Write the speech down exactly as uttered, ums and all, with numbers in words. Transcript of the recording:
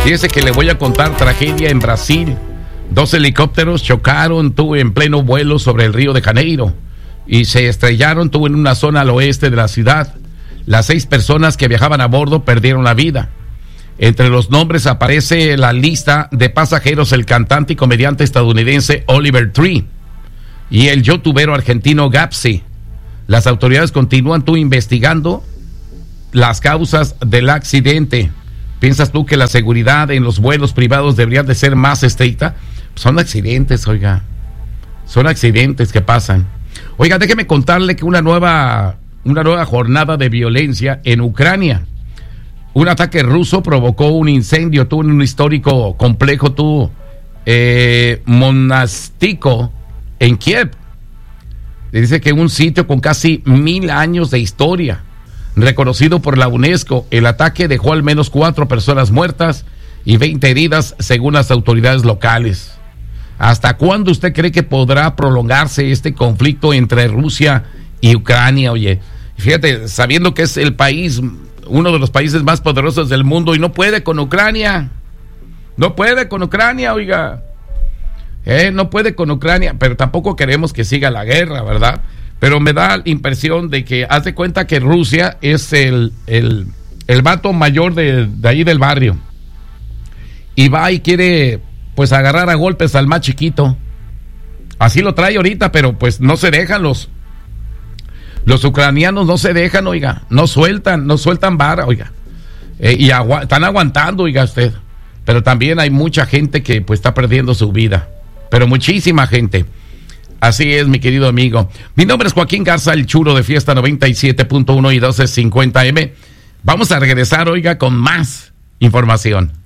Fíjese que le voy a contar tragedia en Brasil. Dos helicópteros chocaron, tuvo en pleno vuelo sobre el Río de Janeiro y se estrellaron, tuvo en una zona al oeste de la ciudad. Las seis personas que viajaban a bordo perdieron la vida. Entre los nombres aparece la lista de pasajeros el cantante y comediante estadounidense Oliver Tree y el youtubero argentino Gapsi. Las autoridades continúan tú investigando las causas del accidente. ¿Piensas tú que la seguridad en los vuelos privados debería de ser más estricta? Son accidentes, oiga. Son accidentes que pasan. Oiga, déjeme contarle que una nueva, una nueva jornada de violencia en Ucrania. Un ataque ruso provocó un incendio, tuvo en un histórico complejo, tuvo eh, monástico en Kiev. Dice que un sitio con casi mil años de historia, reconocido por la UNESCO. El ataque dejó al menos cuatro personas muertas y veinte heridas, según las autoridades locales. ¿Hasta cuándo usted cree que podrá prolongarse este conflicto entre Rusia y Ucrania? Oye, fíjate, sabiendo que es el país, uno de los países más poderosos del mundo, y no puede con Ucrania. No puede con Ucrania, oiga. Eh, no puede con Ucrania, pero tampoco queremos que siga la guerra, ¿verdad? Pero me da la impresión de que, haz de cuenta que Rusia es el, el, el vato mayor de, de ahí del barrio. Y va y quiere, pues, agarrar a golpes al más chiquito. Así lo trae ahorita, pero pues no se dejan los... Los ucranianos no se dejan, oiga. No sueltan, no sueltan vara, oiga. Eh, y agu- están aguantando, oiga usted. Pero también hay mucha gente que, pues, está perdiendo su vida. Pero muchísima gente. Así es, mi querido amigo. Mi nombre es Joaquín Garza, el Churo de Fiesta noventa y siete punto uno y doce cincuenta eme. Vamos a regresar, oiga, con más información.